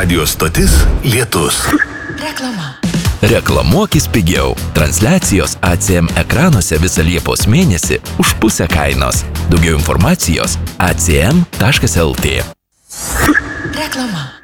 Radio stotis Lietus. Reklama. Reklamuokis pigiau. Transliacijos ACM ekranuose visą Liepos mėnesį už pusę kainos. Daugiau informacijos acm.lt. Reklama.